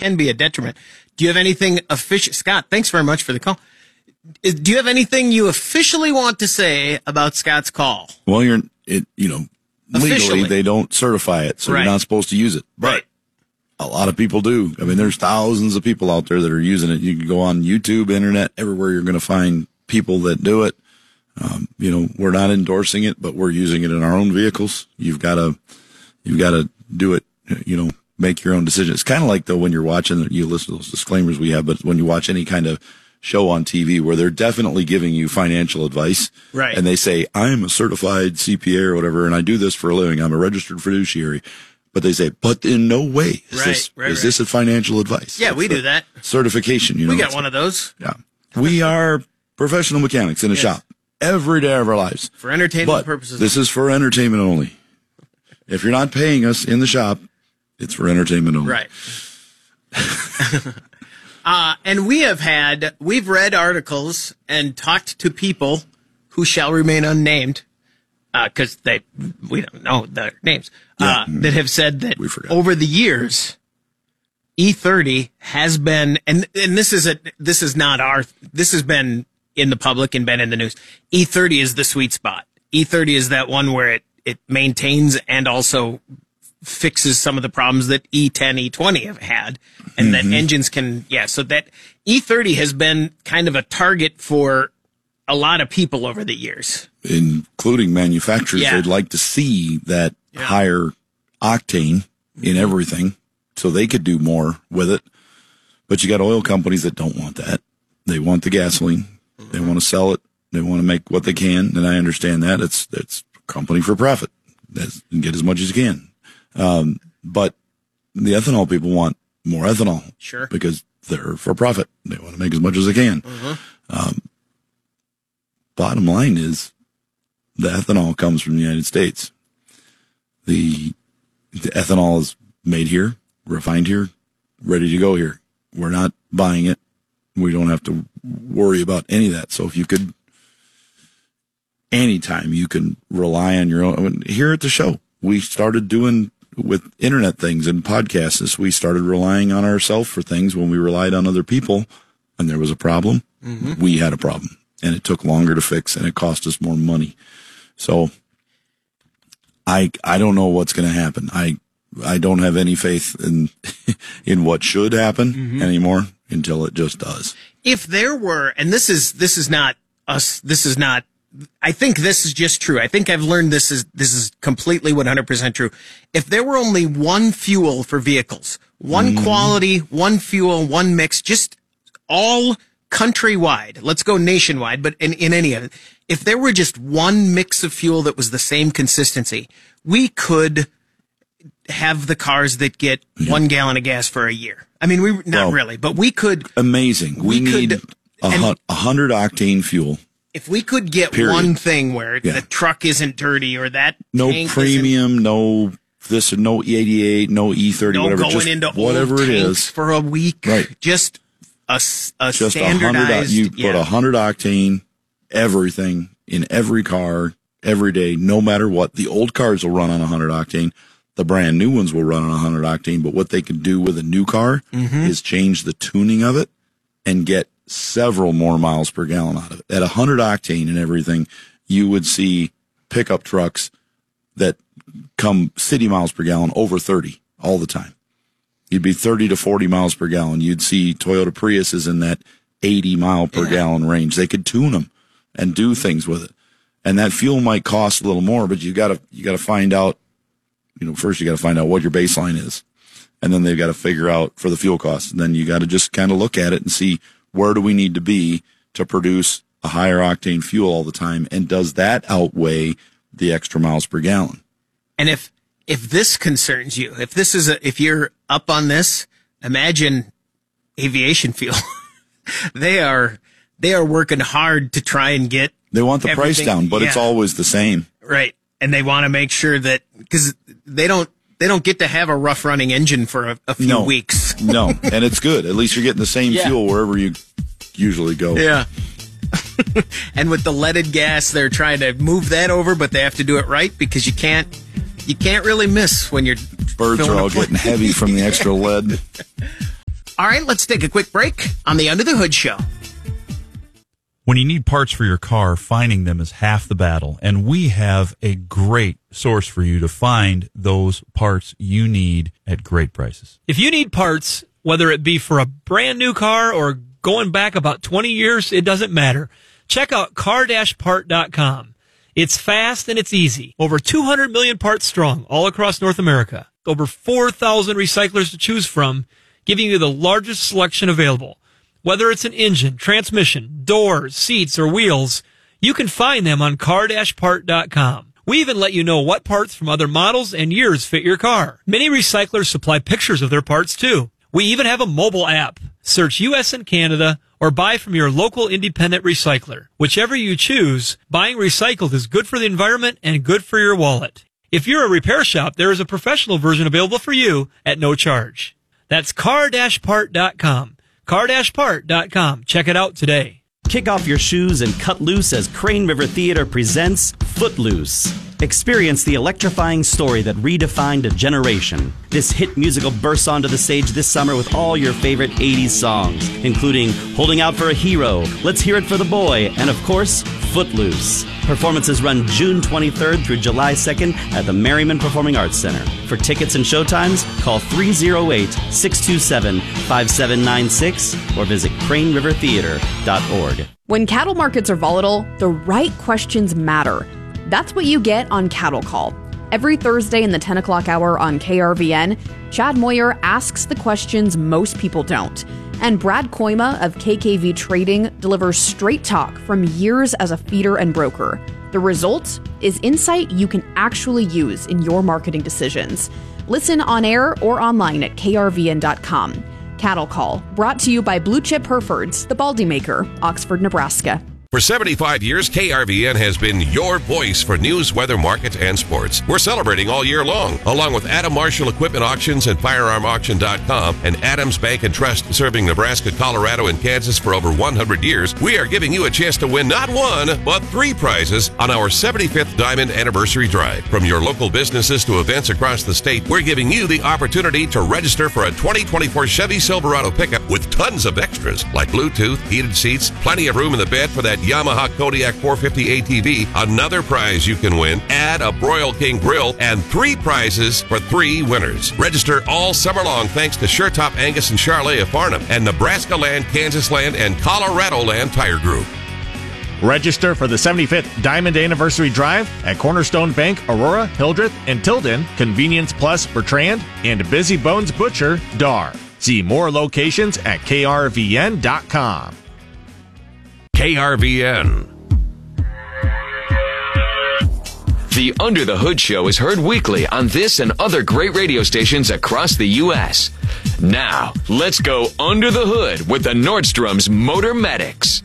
can be a detriment. Do you have anything official? Scott, thanks very much for the call. Do you have anything you officially want to say about Scott's call? Well, legally Officially. they don't certify it, so Right. you're not supposed to use it. But Right. a lot of people do. I mean, there's thousands of people out there that are using it. You can go on YouTube, internet, everywhere. You're going to find people that do it. We're not endorsing it, but we're using it in our own vehicles. You've got to do it, make your own decision. It's kind of like, though, when you're watching, you listen to those disclaimers we have, but when you watch any kind of show on TV where they're definitely giving you financial advice. Right. And they say, I'm a certified CPA or whatever, and I do this for a living. I'm a registered fiduciary. But they say, but in no way is this a financial advice. Yeah, we do that. Certification, We got one of those. Yeah. We are professional mechanics in a shop every day of our lives. For entertainment But purposes. this is for entertainment only. If you're not paying us in the shop, it's for entertainment only. Right. And we've read articles and talked to people who shall remain unnamed, because we don't know their names, that have said that over the years, E30 has been, and this has been in the public and been in the news. E30 is the sweet spot. E30 is that one where it maintains and also fixes some of the problems that E10, E20 have had, and that engines can, so that E30 has been kind of a target for a lot of people over the years. Including manufacturers. Yeah. They'd like to see that higher octane in everything so they could do more with it. But you got oil companies that don't want that. They want the gasoline. They want to sell it. They want to make what they can. And I understand that. It's a company for profit. And get as much as you can. But the ethanol people want more ethanol. Sure. Because they're for profit. They want to make as much as they can. Bottom line is the ethanol comes from the United States. The ethanol is made here, refined here, ready to go here. We're not buying it. We don't have to worry about any of that. So if you could, anytime you can rely on your own. I mean, here at the show, we started doing with internet things and podcasts. We started relying on ourselves for things when we relied on other people and there was a problem. We had a problem and it took longer to fix and it cost us more money. So I don't know what's going to happen. I don't have any faith in what should happen anymore until it just does. If there were, and this is not us, I think this is just true. I think I've learned this is completely 100% true. If there were only one fuel for vehicles, one quality, one fuel, one mix, just all countrywide, let's go nationwide, but in any of it, if there were just one mix of fuel that was the same consistency, we could have the cars that get 1 gallon of gas for a year. I mean, really, but we could. Amazing. We need 100 octane fuel. If we could get one thing where the truck isn't dirty or that no tank premium, no this, no E88, no E30, no whatever, going just into whatever old it tanks is for a week, right? Just a just standardized. You put 100 octane, everything in every car every day, no matter what. The old cars will run on 100 octane. The brand new ones will run on 100 octane. But what they can do with a new car is change the tuning of it and get several more miles per gallon out of it. At 100 octane and everything, you would see pickup trucks that come city miles per gallon over 30 all the time. You'd be 30 to 40 miles per gallon. You'd see Toyota Priuses in that 80 mile per gallon range. They could tune them and do things with it. And that fuel might cost a little more, but you gotta find out, first you gotta find out what your baseline is. And then they've got to figure out for the fuel costs. And then you got to just kind of look at it and see where do we need to be to produce a higher octane fuel all the time? And does that outweigh the extra miles per gallon? And if this concerns you, if you're up on this, imagine aviation fuel. They are working hard to try and get. They want the price down, but it's always the same. Right. And they want to make sure that, because they don't get to have a rough running engine for a few weeks. No. And it's good. At least you're getting the same fuel wherever you usually go. Yeah. And with the leaded gas, they're trying to move that over, but they have to do it right because you can't really miss when you're birds are all getting heavy from the extra lead. All right, let's take a quick break on the Under the Hood Show. When you need parts for your car, finding them is half the battle, and we have a great source for you to find those parts you need at great prices. If you need parts, whether it be for a brand new car or going back about 20 years, it doesn't matter. Check out car-part.com. It's fast and it's easy. Over 200 million parts strong all across North America. Over 4,000 recyclers to choose from, giving you the largest selection available. Whether it's an engine, transmission, doors, seats, or wheels, you can find them on car-part.com. We even let you know what parts from other models and years fit your car. Many recyclers supply pictures of their parts too. We even have a mobile app. Search U.S. and Canada or buy from your local independent recycler. Whichever you choose, buying recycled is good for the environment and good for your wallet. If you're a repair shop, there is a professional version available for you at no charge. That's car-part.com. car-part.com. Check it out today. Kick off your shoes and cut loose as Crane River Theater presents Footloose. Experience the electrifying story that redefined a generation. This hit musical bursts onto the stage this summer with all your favorite 80s songs, including Holding Out for a Hero, Let's Hear It for the Boy, and of course, Footloose. Performances run June 23rd through July 2nd at the Merriman Performing Arts Center. For tickets and showtimes, call 308-627-5796 or visit cranerivertheater.org. When cattle markets are volatile, the right questions matter. That's what you get on Cattle Call. Every Thursday in the 10 o'clock hour on KRVN, Chad Moyer asks the questions most people don't. And Brad Koima of KKV Trading delivers straight talk from years as a feeder and broker. The result is insight you can actually use in your marketing decisions. Listen on air or online at krvn.com. Cattle Call, brought to you by Blue Chip Herefords, the Baldy Maker, Oxford, Nebraska. For 75 years, KRVN has been your voice for news, weather, markets, and sports. We're celebrating all year long, along with Adam Marshall Equipment Auctions and FirearmAuction.com and Adams Bank and Trust, serving Nebraska, Colorado, and Kansas for over 100 years. We are giving you a chance to win not one, but 3 prizes on our 75th Diamond Anniversary Drive. From your local businesses to events across the state, we're giving you the opportunity to register for a 2024 Chevy Silverado pickup with tons of extras, like Bluetooth, heated seats, plenty of room in the bed for that Yamaha Kodiak 450 ATV. Another prize you can win, add a Broil King grill, and 3 prizes for 3 winners. Register all summer long thanks to SureTop Angus and Charlet of Farnham and Nebraska Land, Kansas Land, and Colorado Land Tire Group. Register for the 75th Diamond Anniversary Drive at Cornerstone Bank, Aurora, Hildreth, and Tilden, Convenience Plus, Bertrand, and Busy Bones Butcher, Dar. See more locations at krvn.com. KRVN. The Under the Hood Show is heard weekly on this and other great radio stations across the U.S. Now, let's go under the hood with the Nordstrom's Motor Medics.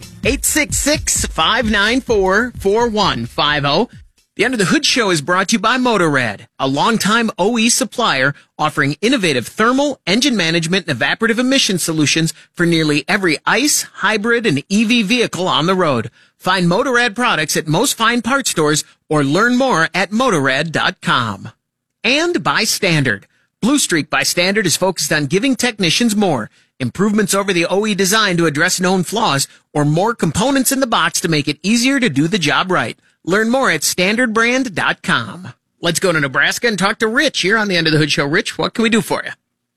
866-594-4150. The Under the Hood Show is brought to you by Motorrad, a longtime OE supplier offering innovative thermal, engine management, and evaporative emission solutions for nearly every ICE, hybrid, and EV vehicle on the road. Find Motorrad products at most fine parts stores or learn more at Motorrad.com. And by Standard. Blue Streak by Standard is focused on giving technicians more. Improvements over the OE design to address known flaws or more components in the box to make it easier to do the job right. Learn more at standardbrand.com. Let's go to Nebraska and talk to Rich here on the End of the Hood Show. Rich, what can we do for you?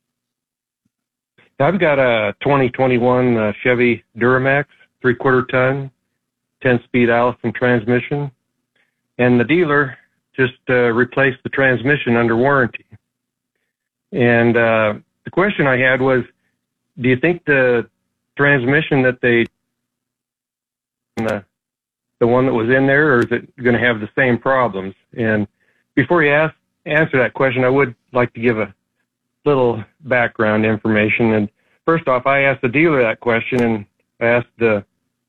I've got a 2021 Chevy Duramax, 3/4 ton, 10-speed Allison transmission, and the dealer just replaced the transmission under warranty. And the question I had was, do you think the transmission that they the one that was in there, or is it going to have the same problems? And before you answer that question, I would like to give a little background information. And first off, I asked the dealer that question, and I asked the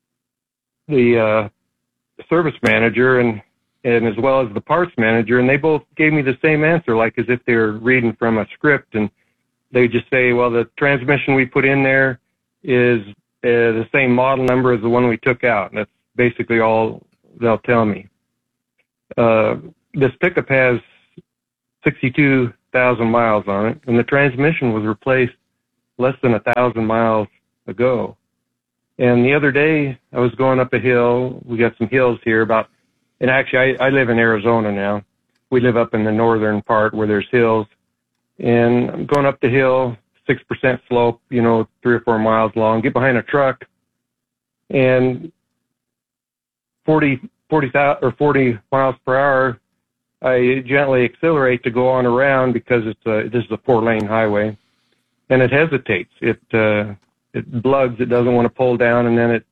service manager and as well as the parts manager, and they both gave me the same answer, like as if they were reading from a script. And they just say, well, the transmission we put in there is the same model number as the one we took out. And that's basically all they'll tell me. This pickup has 62,000 miles on it, and the transmission was replaced less than 1,000 miles ago. And the other day I was going up a hill. We got some hills here and actually I live in Arizona now. We live up in the northern part where there's hills, and I'm going up the hill, 6% slope, 3 or 4 miles long, get behind a truck, and 40 miles per hour, I gently accelerate to go on around because this is a 4-lane highway, and it hesitates. It blugs. It doesn't want to pull down, and then it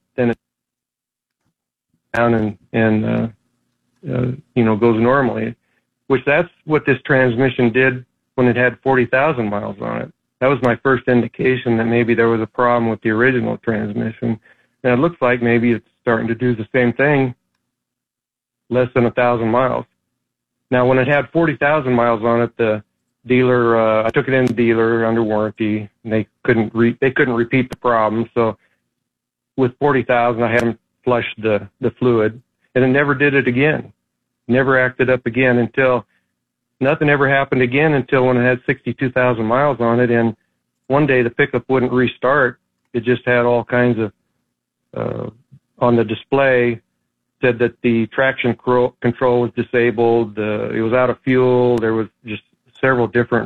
down and goes normally, which that's what this transmission did when it had 40,000 miles on it. That was my first indication that maybe there was a problem with the original transmission. And it looks like maybe it's starting to do the same thing, less than 1,000 miles. Now, when it had 40,000 miles on it, the dealer, I took it in the dealer under warranty, and they couldn't repeat the problem. So with 40,000, I had them flush the fluid, and it never did it again. Never acted up again until nothing ever happened again until when it had 62,000 miles on it. And one day the pickup wouldn't restart. It just had all kinds of, on the display, said that the traction control was disabled. It was out of fuel. There was just several different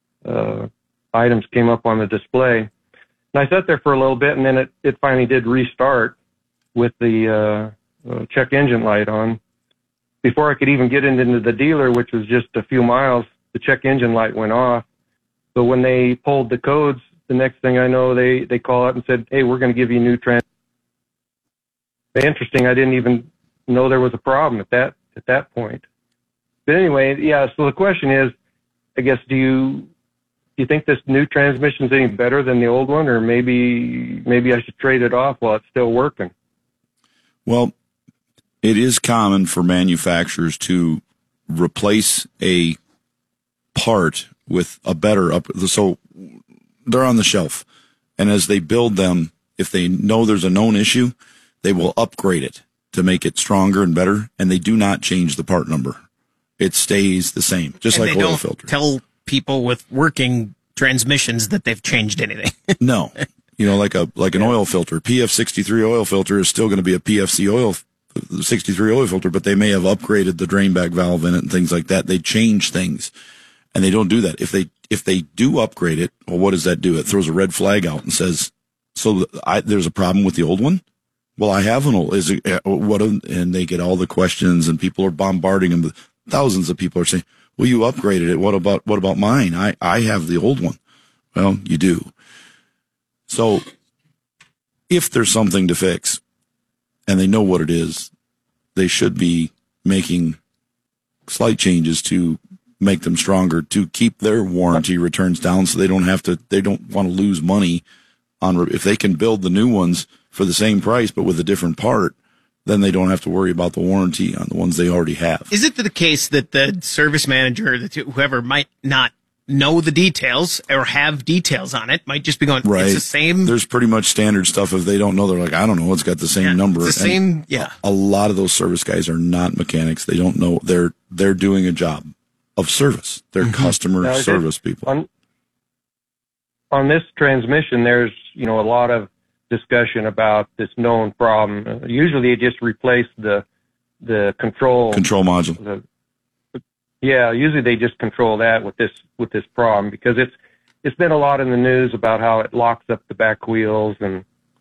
items came up on the display. And I sat there for a little bit, and then it finally did restart with the check engine light on. Before I could even get into the dealer, which was just a few miles, the check engine light went off. So when they pulled the codes, the next thing I know, they call out and said, "Hey, we're going to give you a new trans." Interesting. I didn't even know there was a problem at that point. But anyway, yeah. So the question is, I guess, do you think this new transmission is any better than the old one, or maybe I should trade it off while it's still working? Well, it is common for manufacturers to replace a part with a better so they're on the shelf, and as they build them, if they know there's a known issue, they will upgrade it to make it stronger and better, and they do not change the part number. It stays the same, just like oil filters. Tell people with working transmissions that they've changed anything. No. Like an oil filter, PF63 oil filter is still going to be a PFC oil 63 oil filter, but they may have upgraded the drain back valve in it and things like that. They change things, and they don't do that. If they do upgrade it, well, what does that do? It throws a red flag out and says, "So there's a problem with the old one." Well, I have an old. And they get all the questions, and people are bombarding them. Thousands of people are saying, "Well, you upgraded it. What about mine? I have the old one." Well, you do. So if there's something to fix, and they know what it is, they should be making slight changes to make them stronger, to keep their warranty returns down, so they don't want to lose money on, if they can build the new ones for the same price but with a different part, then they don't have to worry about the warranty on the ones they already have. Is it the case that the service manager, whoever might not know the details or have details on it, might just be going, right. It's the same. There's pretty much standard stuff. If they don't know, they're like, I don't know, it's got the same number. It's the same, yeah. A lot of those service guys are not mechanics. They don't know. They're doing a job of service. They're customer service people. On this transmission, there's, a lot of discussion about this known problem. Usually you just replace the control module. Usually they just control that with this problem, because it's been a lot in the news about how it locks up the back wheels, and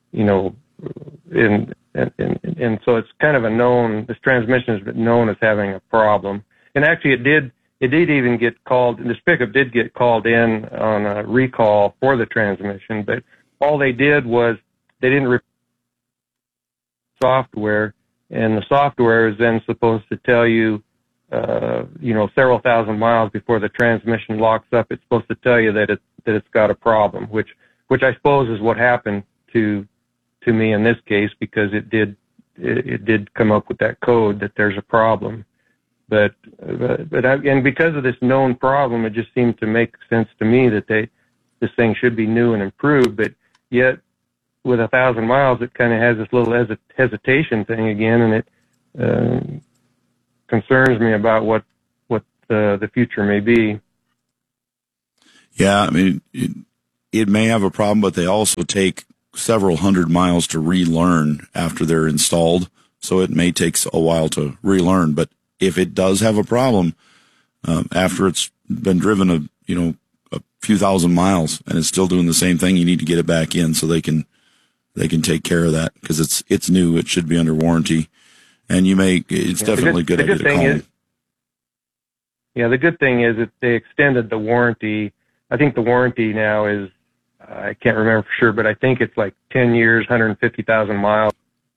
and so it's kind of this transmission has been known as having a problem. And actually it did even get called, this pickup did get called in on a recall for the transmission, but all they did was they didn't replace software, and the software is then supposed to tell you, several thousand miles before the transmission locks up, it's supposed to tell you that it's got a problem, which I suppose is what happened to me in this case, because it did come up with that code that there's a problem. But because of this known problem, it just seemed to make sense to me that this thing should be new and improved. But yet, with 1,000 miles, it kind of has this little hesitation thing again, and it concerns me about what the future may be. Yeah, I mean, it may have a problem, but they also take several hundred miles to relearn after they're installed. So it may take a while to relearn. But if it does have a problem, after it's been driven a few thousand miles and it's still doing the same thing, you need to get it back in so they can take care of that, because it's new. It should be under warranty, and it's definitely a good idea to call them. Yeah, the good thing is that they extended the warranty. I think the warranty now is, I can't remember for sure, but I think it's like 10 years, 150,000 miles.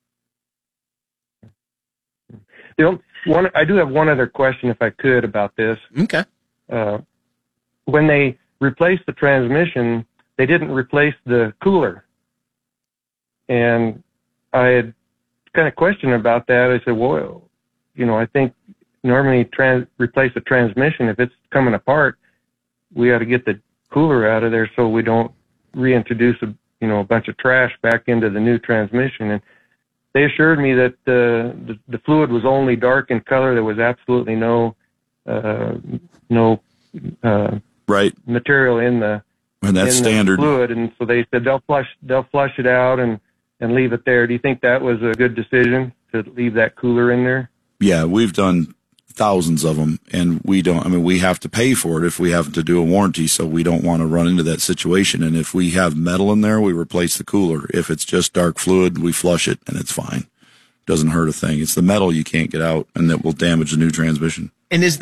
I do have one other question, if I could, about this. Okay. When they replaced the transmission, they didn't replace the cooler. And I had kind of questioned about that. I said, well, I think normally replace the transmission. If it's coming apart, we ought to get the cooler out of there so we don't reintroduce a bunch of trash back into the new transmission. And they assured me that the fluid was only dark in color. There was absolutely no material in the standard fluid, and so they said they'll flush it out and leave it there. Do you think that was a good decision to leave that cooler in there? Yeah, we've done thousands of them, and we have to pay for it if we have to do a warranty, so we don't want to run into that situation. And if we have metal in there, we replace the cooler. If it's just dark fluid, we flush it, and it's fine. Doesn't hurt a thing. It's the metal you can't get out, and that will damage the new transmission. And does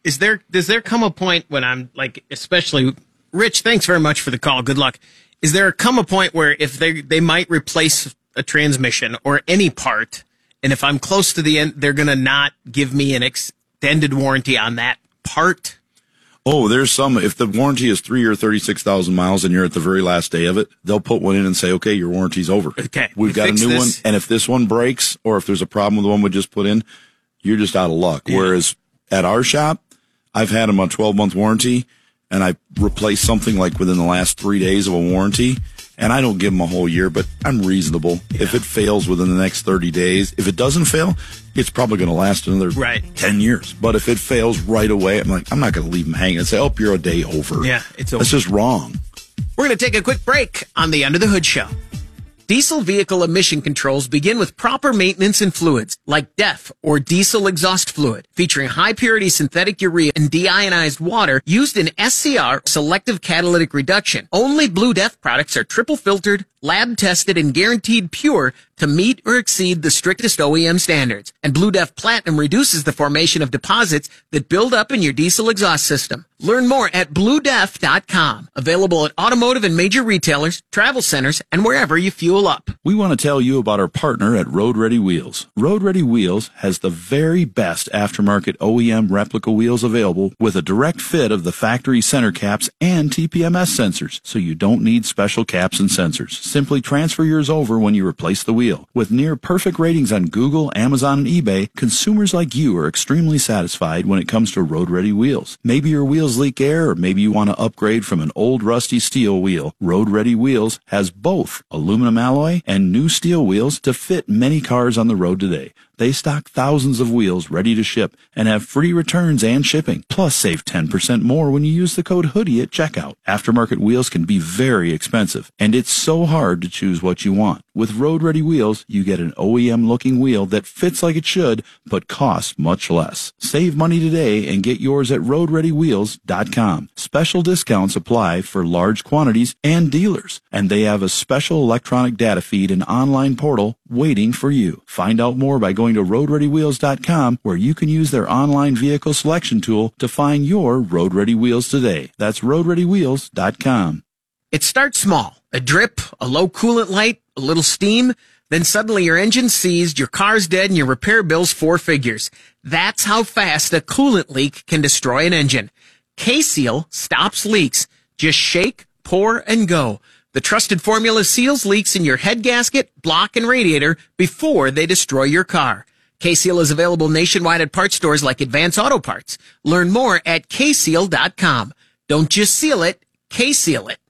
there come a point when I'm like, especially Rich, thanks very much for the call. Good luck. Is there come a point where if they might replace a transmission or any part, and if I'm close to the end, they're going to not give me an extended warranty on that part? Oh, there's some. If the warranty is 3 or 36,000 miles and you're at the very last day of it, they'll put one in and say, okay, your warranty's over. Okay. We've got a new one. And if this one breaks or if there's a problem with the one we just put in, you're just out of luck. Yeah. Whereas at our shop, I've had them on 12-month warranty, and I replaced something like within the last 3 days of a warranty. And I don't give them a whole year, but I'm reasonable. Yeah. If it fails within the next 30 days, if it doesn't fail, it's probably going to last another 10 years. But if it fails right away, I'm not going to leave them hanging and say, oh, you're a day over. Yeah, it's over. That's just wrong. We're going to take a quick break on the Under the Hood Show. Diesel vehicle emission controls begin with proper maintenance and fluids, like DEF, or diesel exhaust fluid, featuring high-purity synthetic urea and deionized water used in SCR, selective catalytic reduction. Only Blue DEF products are triple-filtered, lab-tested, and guaranteed pure to meet or exceed the strictest OEM standards. And Blue DEF Platinum reduces the formation of deposits that build up in your diesel exhaust system. Learn more at BlueDef.com. Available at automotive and major retailers, travel centers, and wherever you fuel up. We want to tell you about our partner at Road Ready Wheels. Road Ready Wheels has the very best aftermarket OEM replica wheels available with a direct fit of the factory center caps and TPMS sensors, so you don't need special caps and sensors. Simply transfer yours over when you replace the wheel. With near perfect ratings on Google, Amazon, and eBay, consumers like you are extremely satisfied when it comes to Road Ready Wheels. Maybe your wheels leak air, or maybe you want to upgrade from an old rusty steel wheel. Road Ready Wheels has both aluminum alloy and new steel wheels to fit many cars on the road today. They stock thousands of wheels ready to ship and have free returns and shipping. Plus, save 10% more when you use the code HOODIE at checkout. Aftermarket wheels can be very expensive, and it's so hard to choose what you want. With Road Ready Wheels, you get an OEM-looking wheel that fits like it should, but costs much less. Save money today and get yours at RoadReadyWheels.com. Special discounts apply for large quantities and dealers, and they have a special electronic data feed and online portal waiting for you. Find out more by going to RoadReadyWheels.com, where you can use their online vehicle selection tool to find your Road Ready Wheels today. That's RoadReadyWheels.com. It starts small. A drip, a low coolant light, a little steam. Then suddenly your engine's seized, your car's dead, and your repair bill's 4 figures. That's how fast a coolant leak can destroy an engine. K-Seal stops leaks. Just shake, pour, and go. The trusted formula seals leaks in your head gasket, block, and radiator before they destroy your car. K-Seal is available nationwide at parts stores like Advance Auto Parts. Learn more at kseal.com. Don't just seal it, K-Seal it.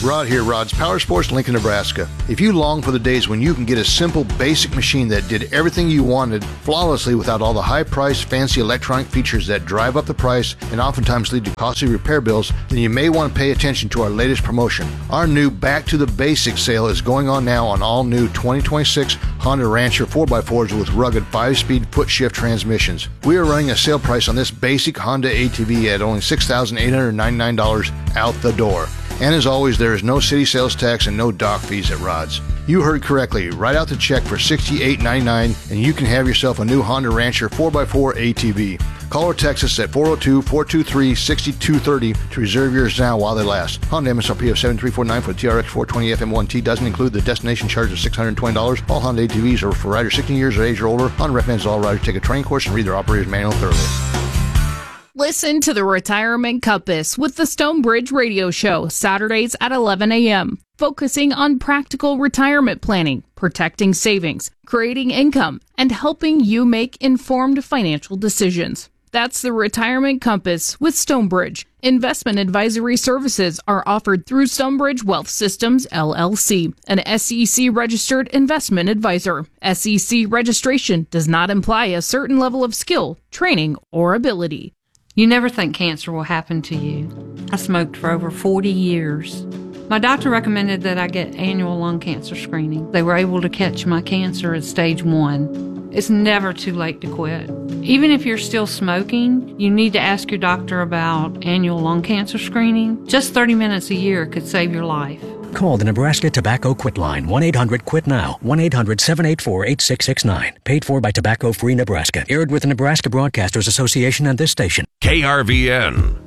Rod here, Rod's Power Sports, Lincoln, Nebraska. If you long for the days when you can get a simple, basic machine that did everything you wanted flawlessly without all the high-priced, fancy electronic features that drive up the price and oftentimes lead to costly repair bills, then you may want to pay attention to our latest promotion. Our new Back to the Basics sale is going on now on all new 2026 Honda Rancher 4x4s with rugged 5-speed foot-shift transmissions. We are running a sale price on this basic Honda ATV at only $6,899 out the door. And as always, there is no city sales tax and no dock fees at Rod's. You heard correctly. Write out the check for $68.99 and you can have yourself a new Honda Rancher 4x4 ATV. Call or text us at 402-423-6230 to reserve yours now while they last. Honda MSRP of $7,349 for the TRX 420 FM1T doesn't include the destination charge of $620. All Honda ATVs are for riders 16 years of age or older. Honda recommends all riders take a training course and read their operator's manual thoroughly. Listen to the Retirement Compass with the Stonebridge Radio Show, Saturdays at 11 a.m., focusing on practical retirement planning, protecting savings, creating income, and helping you make informed financial decisions. That's the Retirement Compass with Stonebridge. Investment advisory services are offered through Stonebridge Wealth Systems, LLC, an SEC-registered investment advisor. SEC registration does not imply a certain level of skill, training, or ability. You never think cancer will happen to you. I smoked for over 40 years. My doctor recommended that I get annual lung cancer screening. They were able to catch my cancer at stage 1. It's never too late to quit. Even if you're still smoking, you need to ask your doctor about annual lung cancer screening. Just 30 minutes a year could save your life. Call the Nebraska Tobacco Quit Line, 1-800-QUIT-NOW, 1-800-784-8669. Paid for by Tobacco Free Nebraska. Aired with the Nebraska Broadcasters Association and this station. KRVN.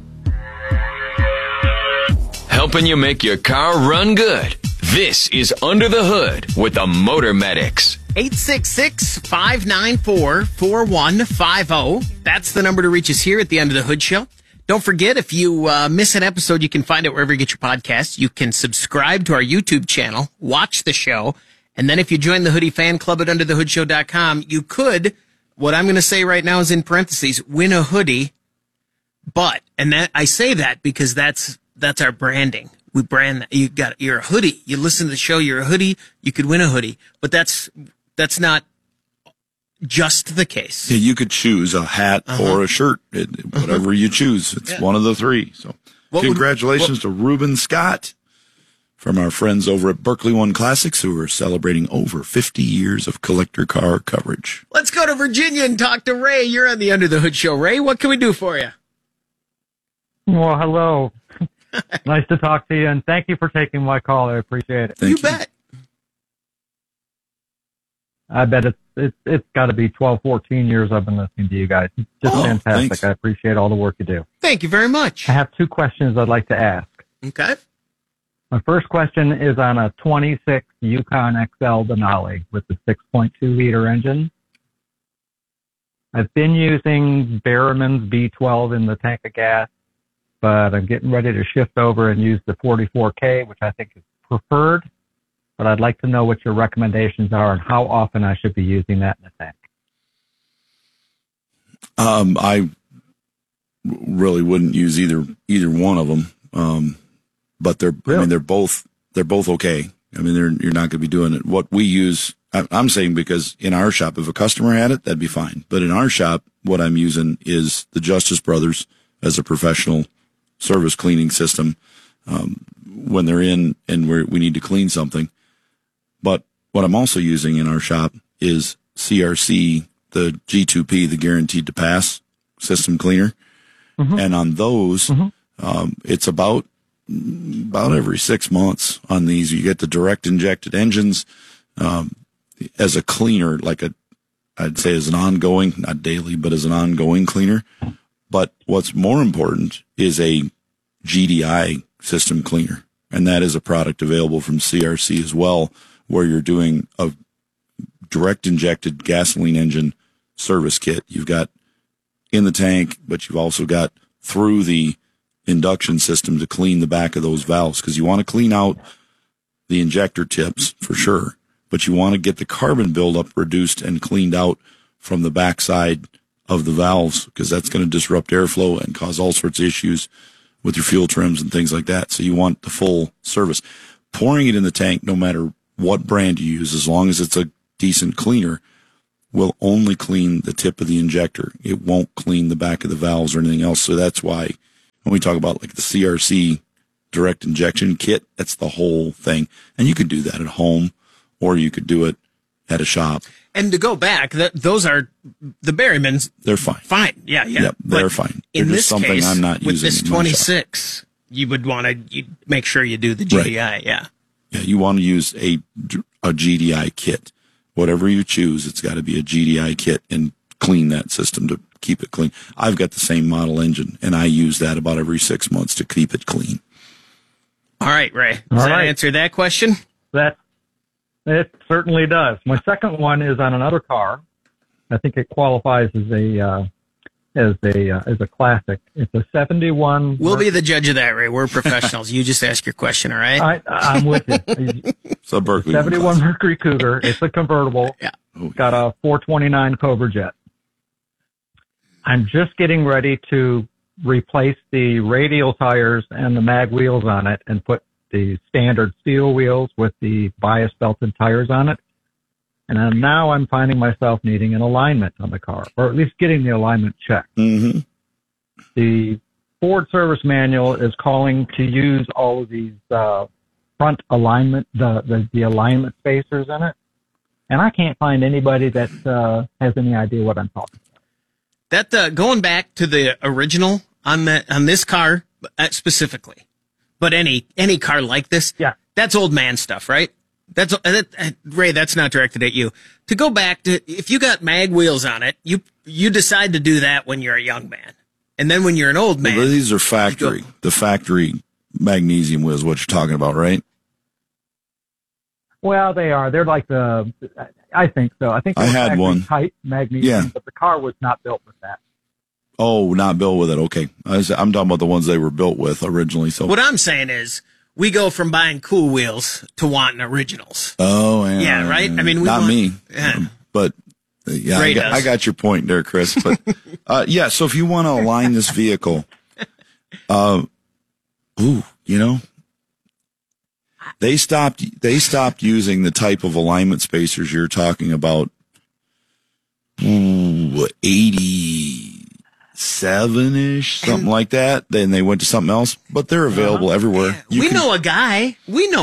Helping you make your car run good. This is Under the Hood with the Motor Medics. 866-594-4150. That's the number to reach us here at the Under the Hood Show. Don't forget, if you miss an episode, you can find it wherever you get your podcasts. You can subscribe to our YouTube channel, watch the show, and then if you join the Hoodie Fan Club at UnderTheHoodShow.com, you could, what I'm going to say right now is in parentheses, win a hoodie. But, and that I say that because that's our branding. We brand that. You're a hoodie. You listen to the show, you're a hoodie, you could win a hoodie. But that's not just the case. Yeah, you could choose a hat or a shirt, whatever you choose. It's one of the three. So congratulations to Ruben Scott from our friends over at Berkeley One Classics, who are celebrating over 50 years of collector car coverage. Let's go to Virginia and talk to Ray. You're on the Under the Hood Show. Ray, what can we do for you? Well, hello. Nice to talk to you, and thank you for taking my call. I appreciate it. You bet. I bet it's got to be 12, 14 years I've been listening to you guys. It's just fantastic. Thanks. I appreciate all the work you do. Thank you very much. I have two questions I'd like to ask. Okay. My first question is on a 26 Yukon XL Denali with the 6.2 liter engine. I've been using Berriman's B12 in the tank of gas, but I'm getting ready to shift over and use the 44K, which I think is preferred. But I'd like to know what your recommendations are and how often I should be using that in the tank. I really wouldn't use either one of them. But they're both okay. I mean, you're not going to be doing it. What we use, I'm saying, because in our shop, if a customer had it, that'd be fine. But in our shop, what I'm using is the Justice Brothers as a professional service cleaning system when they're in and we need to clean something. But what I'm also using in our shop is CRC, the G2P, the Guaranteed to Pass system cleaner. Mm-hmm. And on those, it's about every 6 months on these. You get the direct injected engines as a cleaner, I'd say as an ongoing, not daily, but as an ongoing cleaner. But what's more important is a GDI system cleaner. And that is a product available from CRC as well, where you're doing a direct injected gasoline engine service kit. You've got in the tank, but you've also got through the induction system to clean the back of those valves, because you want to clean out the injector tips for sure, but you want to get the carbon buildup reduced and cleaned out from the backside of the valves, because that's going to disrupt airflow and cause all sorts of issues with your fuel trims and things like that. So you want the full service. Pouring it in the tank, no matter what brand you use, as long as it's a decent cleaner, will only clean the tip of the injector. It won't clean the back of the valves or anything else. So that's why when we talk about like the CRC direct injection kit, that's the whole thing. And you could do that at home, or you could do it at a shop. And to go back, those are the Berrymans. They're fine. Fine. Yeah. Yep, they're fine. They're In just this something case, I'm not with using this in my 26, you would want to make sure you do the GDI. Right. Yeah. Yeah. You want to use a GDI kit. Whatever you choose, it's got to be a GDI kit and clean that system to keep it clean. I've got the same model engine, and I use that about every 6 months to keep it clean. All right, Ray. Does that answer that question? It certainly does. My second one is on another car. I think it qualifies as a classic. It's a 71. We'll be the judge of that, Ray. We're professionals. You just ask your question, all right? I'm with you. So Berkeley 71 Mercury Cougar. It's a convertible. Yeah. It's got a 429 Cobra jet. I'm just getting ready to replace the radial tires and the mag wheels on it and put the standard steel wheels with the bias belted tires on it. And now I'm finding myself needing an alignment on the car, or at least getting the alignment checked. Mm-hmm. The Ford service manual is calling to use all of these front alignment, the alignment spacers in it. And I can't find anybody that has any idea what I'm talking about. That going back to the original on this car specifically, but any car like this, yeah, that's old man stuff, right? Ray, that's not directed at you. To go back to, if you got mag wheels on it, you decide to do that when you're a young man, and then when you're an old man, well, these are factory. The factory magnesium wheels, what you're talking about, right? Well, they are. They're like I think so. I think I had one type magnesium, but the car was not built with that. Oh, not built with it. Okay, I'm talking about the ones they were built with originally. So what I'm saying is, we go from buying cool wheels to wanting originals. Oh, yeah, right. I mean, me, but yeah, I got your point there, Chris. But yeah, so if you want to align this vehicle, they stopped using the type of alignment spacers you're talking about. 87-ish, something like that. Then they went to something else, but they're available everywhere. We know a guy.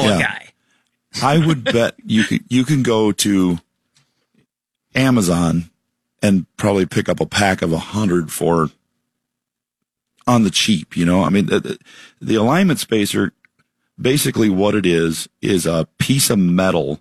I would bet you can go to Amazon and probably pick up a pack of 100 for on the cheap. I mean, the alignment spacer, basically what it is a piece of metal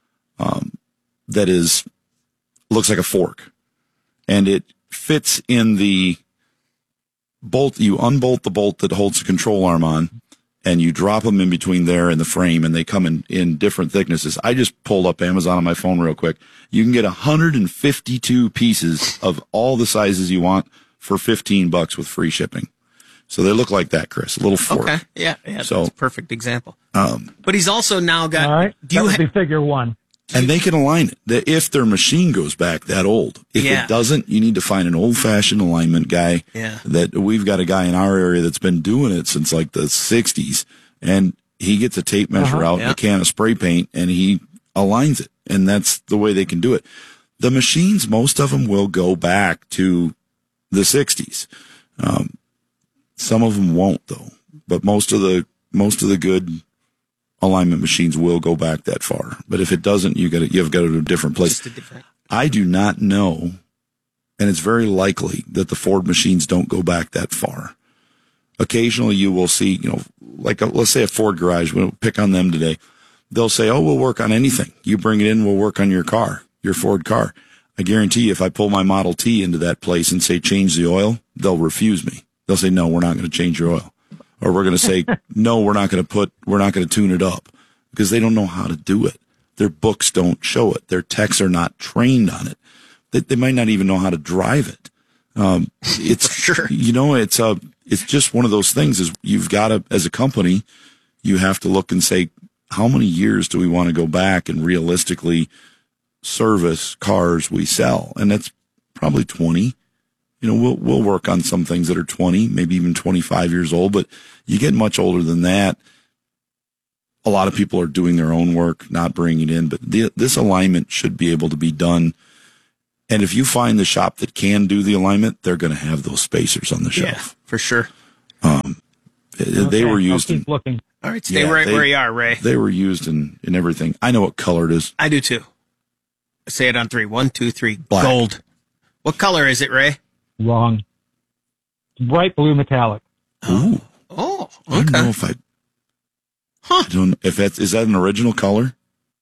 that looks like a fork, and it fits in the bolt. You unbolt the bolt that holds the control arm on, and you drop them in between there and the frame, and they come in different thicknesses. I just pulled up Amazon on my phone real quick. You can get 152 pieces of all the sizes you want for $15 with free shipping. So they look like that, Chris. A little fork. Okay. Yeah. So, that's a perfect example. But he's also now got. All right. That would be figure one. And they can align it if their machine goes back that old. If it doesn't, you need to find an old-fashioned alignment guy. Yeah. That we've got a guy in our area that's been doing it since like the 60s, and he gets a tape measure out and a can of spray paint, and he aligns it, and that's the way they can do it. The machines, most of them will go back to the 60s. Some of them won't, though. But most of the good alignment machines will go back that far. But if it doesn't, you've got to go to a different place. I do not know, and it's very likely that the Ford machines don't go back that far. Occasionally you will see, like let's say a Ford garage, we'll pick on them today. They'll say, oh, we'll work on anything. You bring it in, we'll work on your car, your Ford car. I guarantee you, if I pull my Model T into that place and say, change the oil, they'll refuse me. They'll say, no, we're not going to change your oil. Or we're going to say, no, we're not going to tune it up, because they don't know how to do it. Their books don't show it. Their techs are not trained on it. They might not even know how to drive it. It's sure. It's just one of those things is you've got to, as a company, you have to look and say, how many years do we want to go back and realistically service cars we sell? And that's probably 20. we'll work on some things that are 20, maybe even 25 years old, but you get much older than that. A lot of people are doing their own work, not bringing it in, but this alignment should be able to be done. And if you find the shop that can do the alignment, they're going to have those spacers on the shelf. Yeah, for sure. They were used I'll keep looking. All right, stay right where you are, Ray. They were used in everything. I know what color it is. I do too. Say it on 3. 1, 2, 3. Black. Gold. What color is it, Ray? Wrong. It's bright blue metallic. Ooh. Oh, okay. I don't know if I don't know if is that an original color?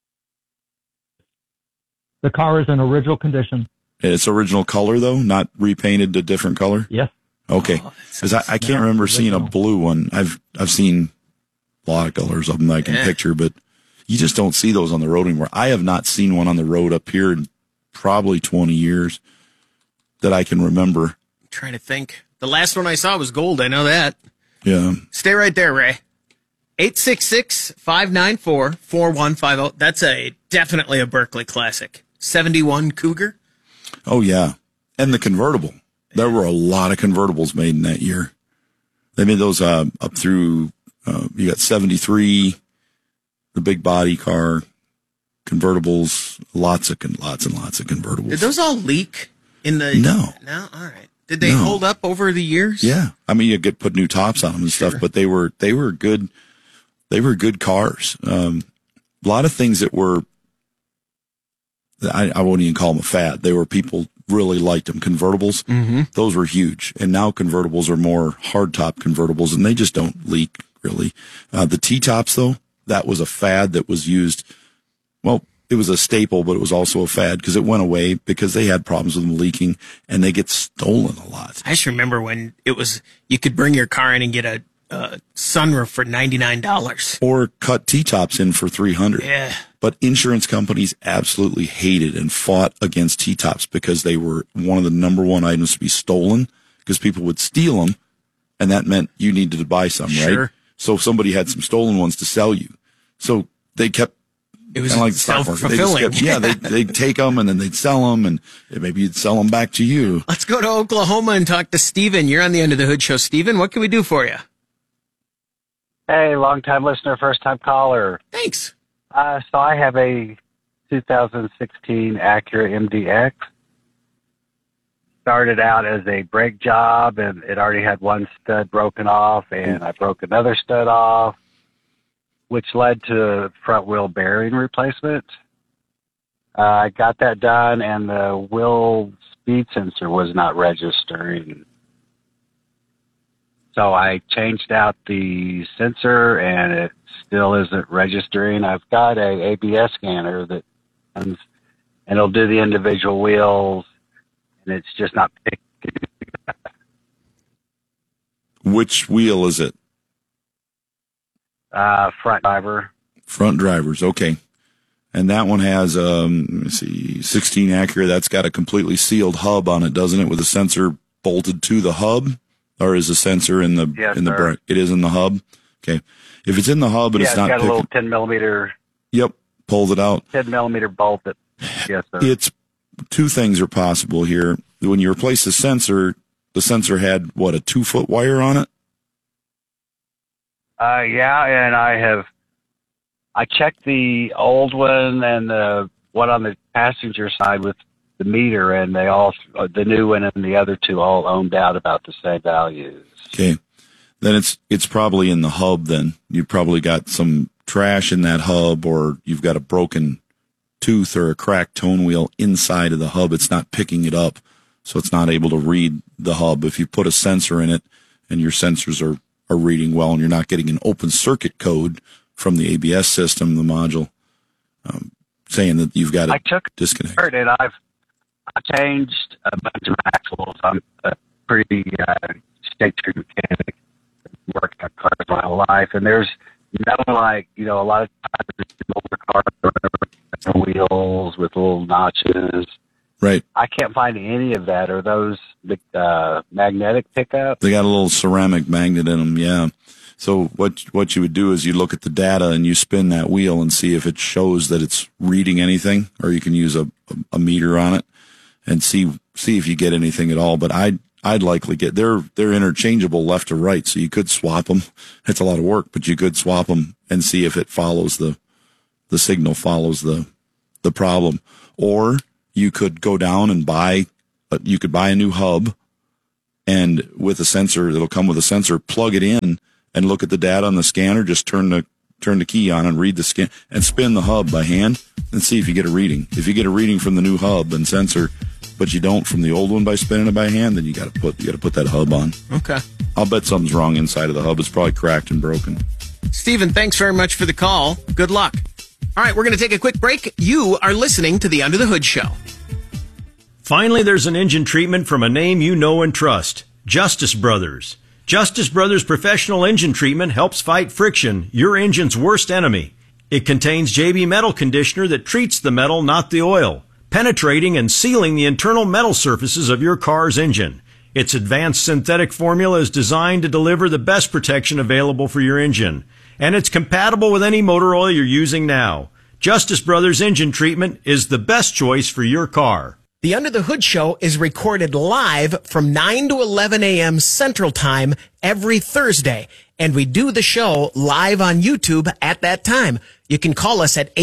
The car is in original condition. It's original color though, not repainted to different color? Yes. Okay. Because I can't remember seeing a blue one. I've seen a lot of colors of them that I can picture, but you just don't see those on the road anymore. I have not seen one on the road up here in probably 20 years that I can remember. I'm trying to think. The last one I saw was gold. I know that. Yeah. Stay right there, Ray. 866-594-4150. That's definitely a Berkeley classic. 71 Cougar. Oh, yeah. And the convertible. There were a lot of convertibles made in that year. They made those up through, you got 73, the big body car, convertibles, lots and lots of convertibles. Did those all leak in the... No. No? All right. Did they hold up over the years? Yeah. I mean, you put new tops on them and stuff, but they were good. They were good cars. A lot of things that were, I wouldn't even call them a fad. They were, people really liked them. Convertibles, those were huge. And now convertibles are more hardtop convertibles and they just don't leak really. The T-tops though, that was a fad that was used. Well, it was a staple, but it was also a fad because it went away because they had problems with them leaking and they get stolen a lot. I just remember when it was, you could bring your car in and get a sunroof for $99. Or cut T-tops in for $300. Yeah. But insurance companies absolutely hated and fought against T-tops because they were one of the number one items to be stolen because people would steal them and that meant you needed to buy some, right? Sure. So somebody had some stolen ones to sell you. So they kept, it was like self-fulfilling. They'd take them and then they'd sell them and maybe you'd sell them back to you. Let's go to Oklahoma and talk to Steven. You're on the Under the Hood show. Steven, what can we do for you? Hey, long-time listener, first-time caller. Thanks. So I have a 2016 Acura MDX. Started out as a brake job, and it already had one stud broken off, and I broke another stud off, which led to front-wheel bearing replacement. I got that done, and the wheel speed sensor was not registering. So I changed out the sensor, and it still isn't registering. I've got a ABS scanner that runs, and it'll do the individual wheels, and it's just not picking. Which wheel is it? Front driver. Front drivers, okay. And that one has, let me see, 16 Acura. That's got a completely sealed hub on it, doesn't it, with a sensor bolted to the hub? Or is the sensor in the brake? It is in the hub. Okay. If it's in the hub and it's not got picking, a little 10 millimeter. Yep. Pulled it out. 10 millimeter bolt. Yes, sir. It's two things are possible here. When you replace the sensor had what, a 2-foot wire on it? Yeah. And I checked the old one and the one on the passenger side with the meter, and they all, the new one and the other two all ohmed out about the same values. Okay. Then it's probably in the hub then. You probably got some trash in that hub, or you've got a broken tooth or a cracked tone wheel inside of the hub. It's not picking it up, so it's not able to read the hub. If you put a sensor in it and your sensors are reading well and you're not getting an open circuit code from the ABS system, the module, saying that you've got a disconnect. And I've changed a bunch of axles. I'm a pretty state true mechanic. Worked on cars my whole life, and there's no a lot of times older cars wheels with little notches. Right. I can't find any of that. Are those magnetic pickups? They got a little ceramic magnet in them. Yeah. So what you would do is you look at the data and you spin that wheel and see if it shows that it's reading anything, or you can use a meter on it and see if you get anything at all. But I'd likely get, they're interchangeable left to right, so you could swap them. It's a lot of work, but you could swap them and see if it follows the signal follows the problem. Or you could go down and you could buy a new hub, and with a sensor, it'll come with a sensor, plug it in and look at the data on the scanner, just turn the key on and read the scan and spin the hub by hand and see if you get a reading. If you get a reading from the new hub and sensor, but you don't from the old one by spinning it by hand, then you got to put that hub on. Okay. I'll bet something's wrong inside of the hub. It's probably cracked and broken. Stephen, thanks very much for the call. Good luck. All right, we're going to take a quick break. You are listening to the Under the Hood Show. Finally, there's an engine treatment from a name you know and trust, Justice Brothers. Justice Brothers Professional Engine Treatment helps fight friction, your engine's worst enemy. It contains JB Metal Conditioner that treats the metal, not the oil, penetrating and sealing the internal metal surfaces of your car's engine. Its advanced synthetic formula is designed to deliver the best protection available for your engine, and it's compatible with any motor oil you're using now. Justice Brothers Engine Treatment is the best choice for your car. The Under the Hood Show is recorded live from 9 to 11 a.m. Central Time every Thursday, and we do the show live on YouTube at that time. You can call us at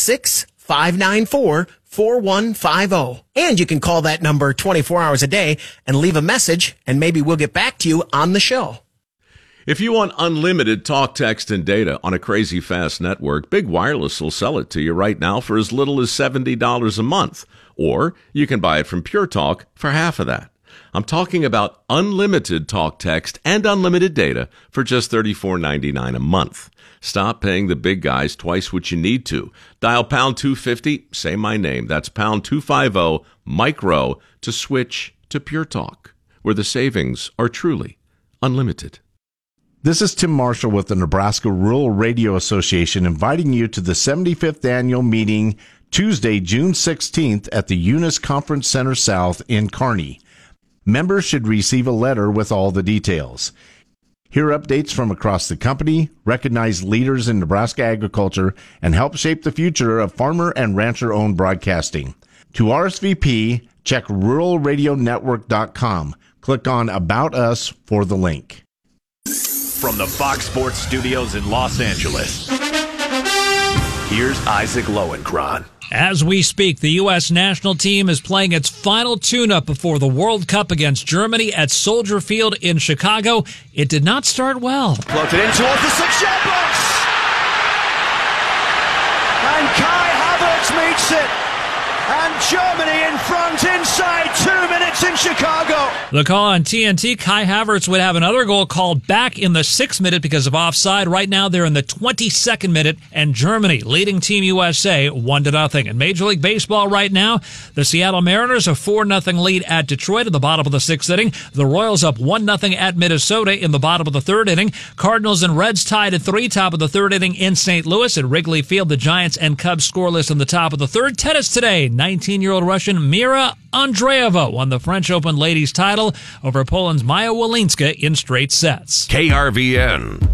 866-594-4150, and you can call that number 24 hours a day and leave a message, and maybe we'll get back to you on the show. If you want unlimited talk, text, and data on a crazy fast network, Big Wireless will sell it to you right now for as little as $70 a month. Or you can buy it from Pure Talk for half of that. I'm talking about unlimited talk, text, and unlimited data for just $34.99 a month. Stop paying the big guys twice what you need to. Dial pound 250, say my name. That's pound 250 micro to switch to Pure Talk, where the savings are truly unlimited. This is Tim Marshall with the Nebraska Rural Radio Association, inviting you to the 75th annual meeting Tuesday, June 16th at the Eunice Conference Center South in Kearney. Members should receive a letter with all the details. Hear updates from across the company, recognize leaders in Nebraska agriculture, and help shape the future of farmer and rancher-owned broadcasting. To RSVP, check ruralradionetwork.com. Click on About Us for the link. From the Fox Sports Studios in Los Angeles, here's Isaac Lowenkron. As we speak, the U.S. national team is playing its final tune-up before the World Cup against Germany at Soldier Field in Chicago. It did not start well. Floated in towards the 6-yard box. And Kai Havertz meets it. And Germany in front inside 2 minutes in Chicago. The call on TNT, Kai Havertz would have another goal called back in the 6th minute because of offside. Right now they're in the 22nd minute, and Germany leading Team USA 1-0. In Major League Baseball right now, the Seattle Mariners a 4-0 lead at Detroit in the bottom of the 6th inning. The Royals up 1-0 at Minnesota in the bottom of the 3rd inning. Cardinals and Reds tied at 3, top of the 3rd inning in St. Louis. At Wrigley Field, the Giants and Cubs scoreless in the top of the 3rd. Tennis today, 19-year-old Russian Mira Andreeva won the French Open ladies title over Poland's Maya Walinska in straight sets. KRVN.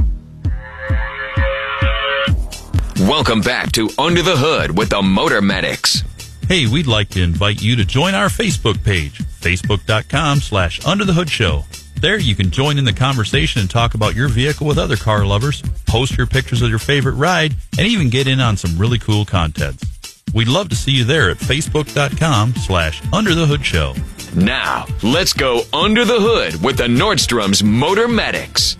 Welcome back to Under the Hood with the Motor Medics. Hey, we'd like to invite you to join our Facebook page, facebook.com/underthehoodshow. There you can join in the conversation and talk about your vehicle with other car lovers, post your pictures of your favorite ride, and even get in on some really cool contests. We'd love to see you there at facebook.com/underthehoodshow. Now, let's go under the hood with the Nordstrom's Motor Medics.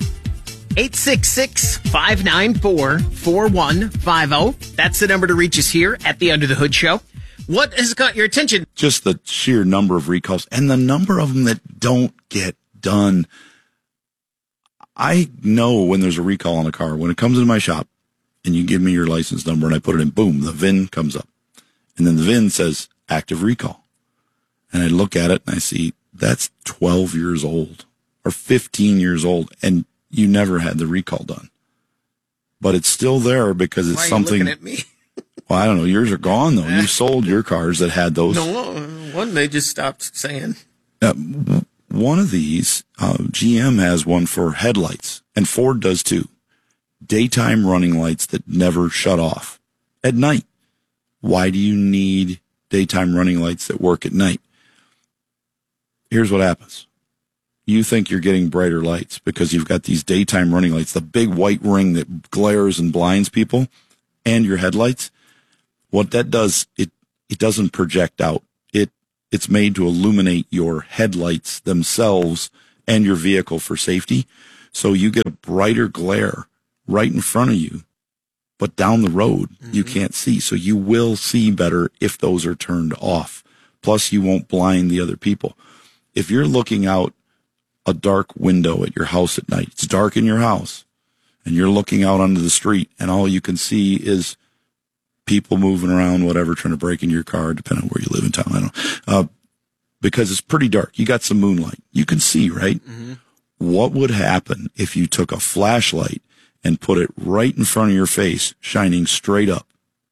866-594-4150. That's the number to reach us here at the Under the Hood Show. What has caught your attention? Just the sheer number of recalls and the number of them that don't get done. I know when there's a recall on a car. When it comes into my shop and you give me your license number and I put it in, boom, the VIN comes up. And then the VIN says active recall. And I look at it and I see that's 12 years old or 15 years old. And you never had the recall done. But it's still there because it's something. Why are you looking at me? Well, I don't know. Yours are gone, though. You sold your cars that had those. No, one they just stopped saying. One of these, GM has one for headlights, and Ford does too. Daytime running lights that never shut off at night. Why do you need daytime running lights that work at night? Here's what happens. you think you're getting brighter lights because you've got these daytime running lights, the big white ring that glares and blinds people, and your headlights. What that does, it doesn't project out. It's made to illuminate your headlights themselves and your vehicle for safety. So you get a brighter glare right in front of you, but down the road, you can't see. So you will see better if those are turned off. Plus, you won't blind the other people. If you're looking out a dark window at your house at night, it's dark in your house, and you're looking out onto the street, and all you can see is people moving around, whatever, trying to break into your car, depending on where you live in town. I don't know. Because it's pretty dark. You got some moonlight. You can see, right? What would happen if you took a flashlight and put it right in front of your face, shining straight up?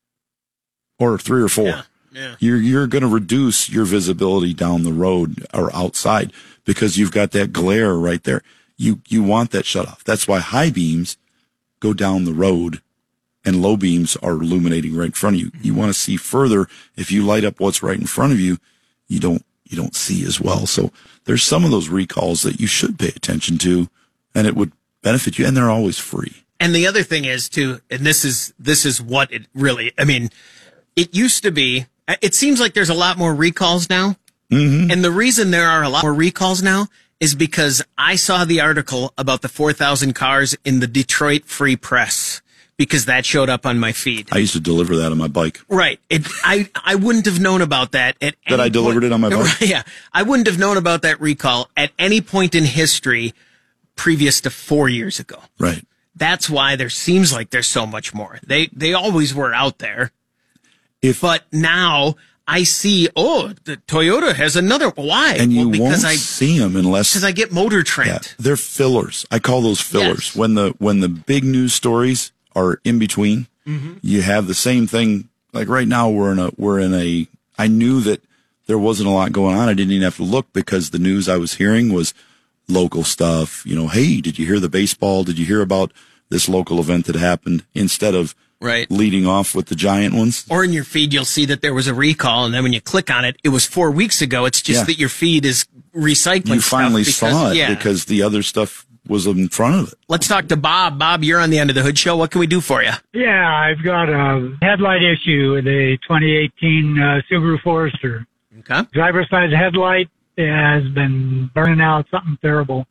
Or 3 or 4. Yeah. You're going to reduce your visibility down the road or outside because you've got that glare right there. You want that shut off. That's why high beams go down the road and low beams are illuminating right in front of you. You want to see further. If you light up what's right in front of you, you don't see as well. So there's some of those recalls that you should pay attention to, and it would benefit you, and they're always free. And the other thing is too, and this is what it really, I mean, it used to be, it seems like there's a lot more recalls now. And the reason there are a lot more recalls now is because I saw the article about the 4,000 cars in the Detroit Free Press, because that showed up on my feed. I used to deliver that on my bike. Right. I wouldn't have known about that at any That I delivered it on my bike? Yeah. I wouldn't have known about that recall at any point in history previous to 4 years ago. Right. That's why there seems like there's so much more. They always were out there. But now I see, the Toyota has another. Why? And you because won't see them unless... Because I get Motor Trend. Yeah, they're fillers. I call those fillers. Yes. When the big news stories are in between, you have the same thing. Like right now we're in a, I knew that there wasn't a lot going on. I didn't even have to look because the news I was hearing was local stuff. You know, hey, did you hear the baseball? Did you hear about this local event that happened? Instead of leading off with the giant ones. Or in your feed, you'll see that there was a recall, and then when you click on it, it was 4 weeks ago. It's just that your feed is recycling. You finally saw it because the other stuff was in front of it. Let's talk to Bob. Bob, you're on the Under the Hood show. What can we do for you? Yeah, I've got a headlight issue with a 2018 Subaru Forester. Okay. Driver's side headlight has been burning out, something terrible.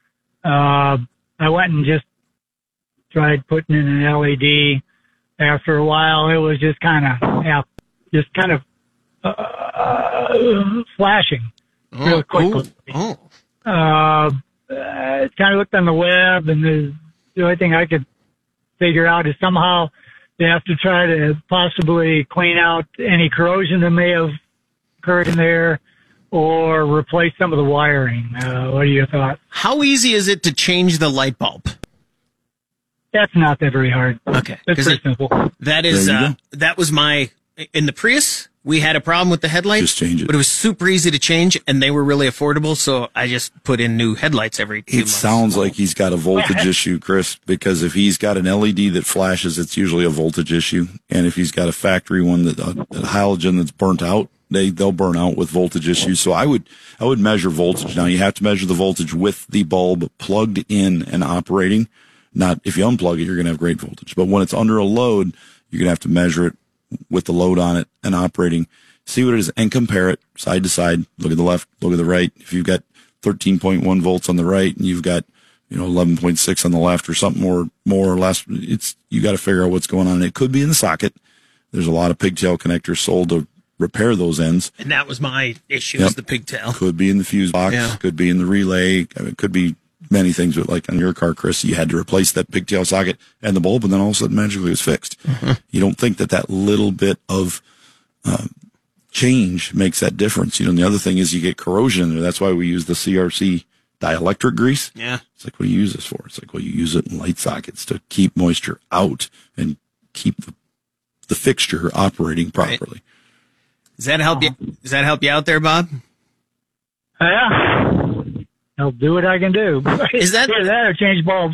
I went and just tried putting in an LED. After a while, it was just kind of flashing real quickly. Kind of looked on the web, and the only thing I could figure out is somehow they have to try to possibly clean out any corrosion that may have occurred in there or replace some of the wiring. What are your thoughts? How easy is it to change the light bulb? That's not that very hard. Okay. It's pretty simple. That is, that was in the Prius, we had a problem with the headlights. Just change it. But it was super easy to change, and they were really affordable, so I just put in new headlights every 2 months. It sounds like he's got a voltage issue, Chris, because if he's got an LED that flashes, it's usually a voltage issue. And if he's got a factory one, a halogen that's burnt out, they'll burn out with voltage issues. So I would measure voltage. Now, you have to measure the voltage with the bulb plugged in and operating. Not if you unplug it, you're going to have great voltage. But when it's under a load, you're going to have to measure it with the load on it and operating, see what it is, and compare it side to side. Look at the left, look at the right. If you've got 13.1 volts on the right and you've got 11.6 on the left or something more or less, you got to figure out what's going on. It could be in the socket. There's a lot of pigtail connectors sold to repair those ends. And that was my issue, is the pigtail. Could be in the fuse box. Could be in the relay. It could be many things, but like on your car, Chris, you had to replace that pigtail socket and the bulb, and then all of a sudden magically it was fixed. You don't think that little bit of change makes that difference. And the other thing is you get corrosion in there. That's why we use the CRC dielectric grease. Yeah. It's like, what do you use this for? It's like, well, you use it in light sockets to keep moisture out and keep the fixture operating properly. Right. Does that help you out there, Bob? Yeah. I'll do what I can do. Is that or change bulbs?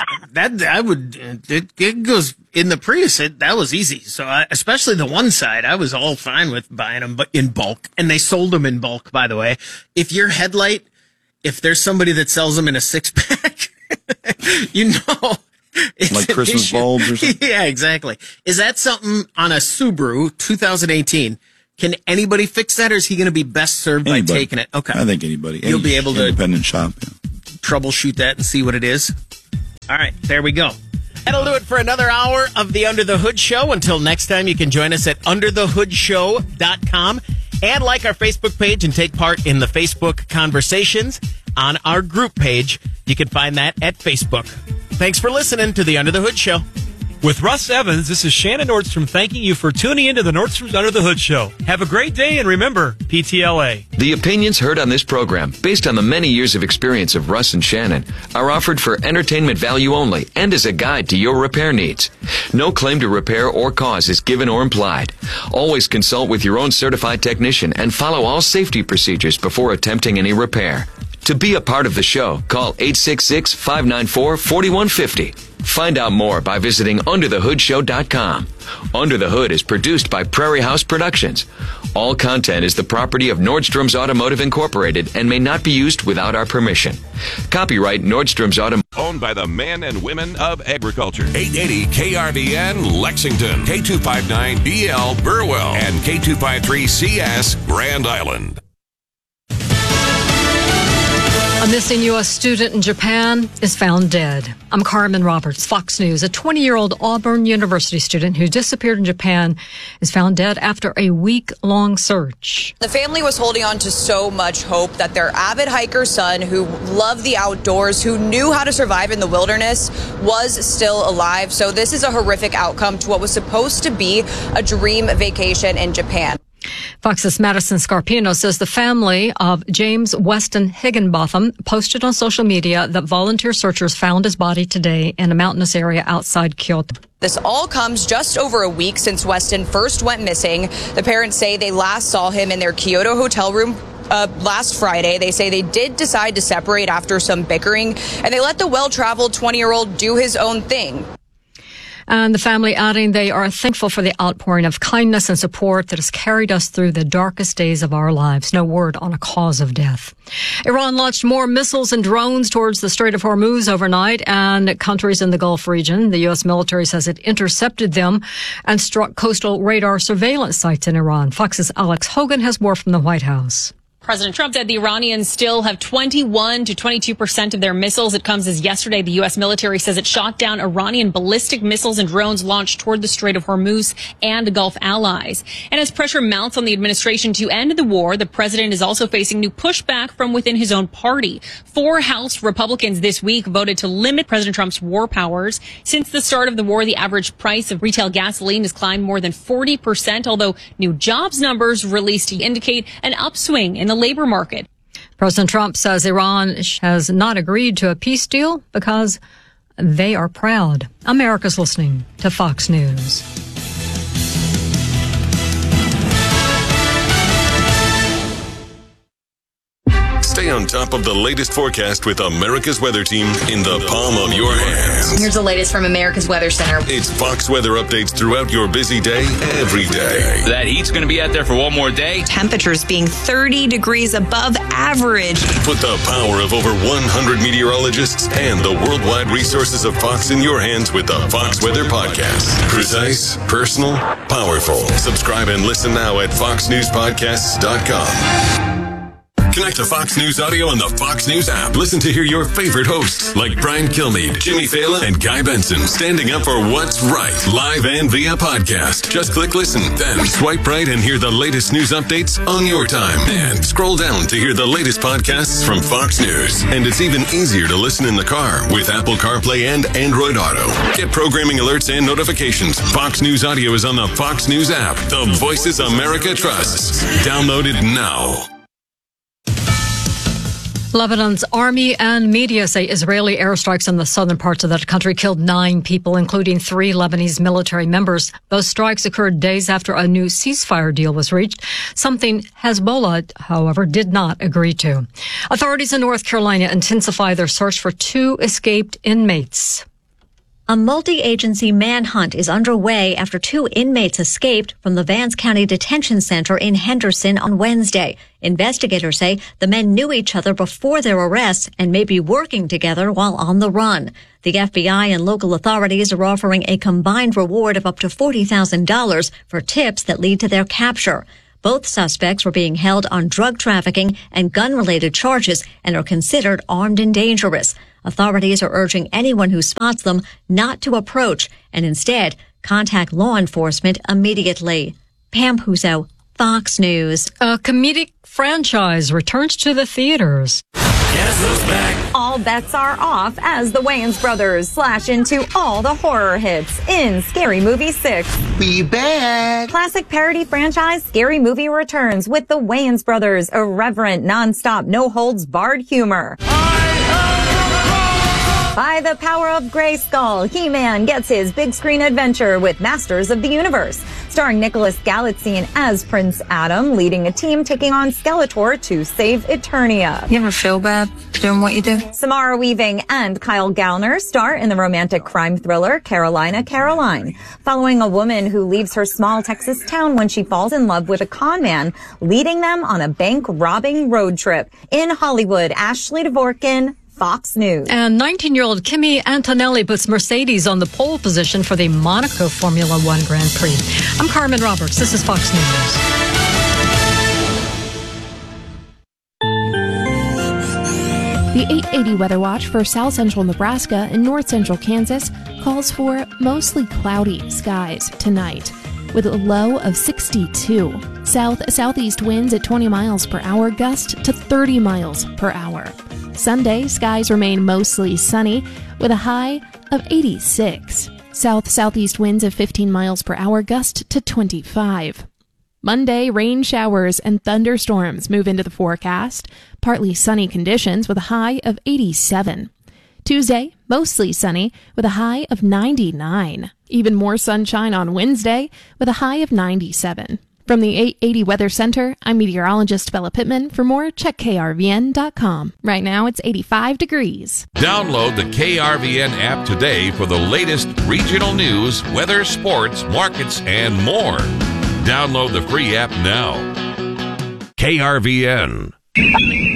It goes in the Prius. That was easy. So especially the one side, I was all fine with buying them, but in bulk, and they sold them in bulk, by the way. If your headlight if there's somebody that sells them in a 6-pack, you know. Like Christmas bulbs or something? Yeah, exactly. Is that something on a Subaru 2018? Can anybody fix that, or is he going to be best served by taking it? Okay. I think anybody. You'll be able to independent shop. troubleshoot that and see what it is. All right, there we go. That'll do it for another hour of the Under the Hood Show. Until next time, you can join us at underthehoodshow.com and like our Facebook page and take part in the Facebook conversations on our group page. You can find that at Facebook. Thanks for listening to the Under the Hood Show. With Russ Evans, this is Shannon Nordstrom thanking you for tuning into the Nordstrom's Under the Hood Show. Have a great day, and remember, PTLA. The opinions heard on this program, based on the many years of experience of Russ and Shannon, are offered for entertainment value only and as a guide to your repair needs. No claim to repair or cause is given or implied. Always consult with your own certified technician and follow all safety procedures before attempting any repair. To be a part of the show, call 866-594-4150. Find out more by visiting underthehoodshow.com. Under the Hood is produced by Prairie House Productions. All content is the property of Nordstrom's Automotive Incorporated and may not be used without our permission. Copyright Nordstrom's Automotive. Owned by the men and women of agriculture. 880 KRVN Lexington, K259BL Burwell, and K253CS Grand Island. A missing U.S. student in Japan is found dead. I'm Carmen Roberts, Fox News. A 20-year-old Auburn University student who disappeared in Japan is found dead after a week-long search. The family was holding on to so much hope that their avid hiker son, who loved the outdoors, who knew how to survive in the wilderness, was still alive. So this is a horrific outcome to what was supposed to be a dream vacation in Japan. Fox's Madison Scarpino says the family of James Weston Higginbotham posted on social media that volunteer searchers found his body today in a mountainous area outside Kyoto. This all comes just over a week since Weston first went missing. The parents say they last saw him in their Kyoto hotel room last Friday. They say they did decide to separate after some bickering, and they let the well-traveled 20-year-old do his own thing. And the family adding they are thankful for the outpouring of kindness and support that has carried us through the darkest days of our lives. No word on a cause of death. Iran launched more missiles and drones towards the Strait of Hormuz overnight and countries in the Gulf region. The U.S. military says it intercepted them and struck coastal radar surveillance sites in Iran. Fox's Alex Hogan has more from the White House. President Trump said the Iranians still have 21 to 22% of their missiles. It comes as yesterday the U.S. military says it shot down Iranian ballistic missiles and drones launched toward the Strait of Hormuz and Gulf allies. And as pressure mounts on the administration to end the war, the president is also facing new pushback from within his own party. 4 House Republicans this week voted to limit President Trump's war powers. Since the start of the war, the average price of retail gasoline has climbed more than 40%, although new jobs numbers released indicate an upswing in the labor market. President Trump says Iran has not agreed to a peace deal because they are proud. America's listening to Fox News. Stay on top of the latest forecast with America's Weather Team in the palm of your hands. Here's the latest from America's Weather Center. It's Fox weather updates throughout your busy day, every day. That heat's going to be out there for one more day. Temperatures being 30 degrees above average. Put the power of over 100 meteorologists and the worldwide resources of Fox in your hands with the Fox Weather Podcast. Precise, personal, powerful. Subscribe and listen now at foxnewspodcasts.com. Connect to Fox News Audio on the Fox News app. Listen to hear your favorite hosts like Brian Kilmeade, Jimmy Fallon, and Guy Benson standing up for what's right, live and via podcast. Just click listen, then swipe right and hear the latest news updates on your time. And scroll down to hear the latest podcasts from Fox News. And it's even easier to listen in the car with Apple CarPlay and Android Auto. Get programming alerts and notifications. Fox News Audio is on the Fox News app. The voices America trusts. Download it now. Lebanon's army and media say Israeli airstrikes in the southern parts of that country killed 9 people, including 3 Lebanese military members. Those strikes occurred days after a new ceasefire deal was reached, something Hezbollah, however, did not agree to. Authorities in North Carolina intensify their search for 2 escaped inmates. A multi-agency manhunt is underway after 2 inmates escaped from the Vance County Detention Center in Henderson on Wednesday. Investigators say the men knew each other before their arrests and may be working together while on the run. The FBI and local authorities are offering a combined reward of up to $40,000 for tips that lead to their capture. Both suspects were being held on drug trafficking and gun-related charges and are considered armed and dangerous. Authorities are urging anyone who spots them not to approach and instead contact law enforcement immediately. Pam Puzo, Fox News. A comedic franchise returns to the theaters. All bets are off as the Wayans brothers slash into all the horror hits in Scary Movie 6. We back. Classic parody franchise Scary Movie returns with the Wayans brothers' irreverent, nonstop, no-holds-barred humor. By the power of Grayskull, He-Man gets his big screen adventure with Masters of the Universe, starring Nicholas Galitzine as Prince Adam, leading a team taking on Skeletor to save Eternia. You ever feel bad doing what you do? Samara Weaving and Kyle Gallner star in the romantic crime thriller Carolina Caroline, following a woman who leaves her small Texas town when she falls in love with a con man, leading them on a bank-robbing road trip. In Hollywood, Ashley Dvorkin, Fox News. And 19-year-old Kimi Antonelli puts Mercedes on the pole position for the Monaco Formula One Grand Prix. I'm Carmen Roberts. This is Fox News. The 880 Weather Watch for south central Nebraska and north central Kansas calls for mostly cloudy skies tonight, with a low of 62. South-southeast winds at 20 miles per hour, gust to 30 miles per hour. Sunday, skies remain mostly sunny with a high of 86. South-southeast winds of 15 miles per hour, gust to 25. Monday, rain showers and thunderstorms move into the forecast. Partly sunny conditions with a high of 87. Tuesday, mostly sunny with a high of 99. Even more sunshine on Wednesday with a high of 97. From the 880 Weather Center, I'm meteorologist Bella Pittman. For more, check KRVN.com. Right now, it's 85 degrees. Download the KRVN app today for the latest regional news, weather, sports, markets, and more. Download the free app now. KRVN.